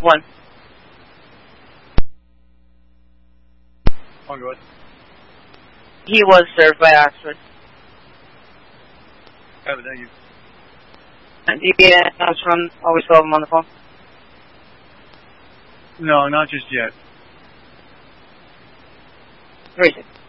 One. Oh, good. He was served by Oxford. Oh, thank you. And do you get anything else from what we saw him on the phone? No, not just yet. 36.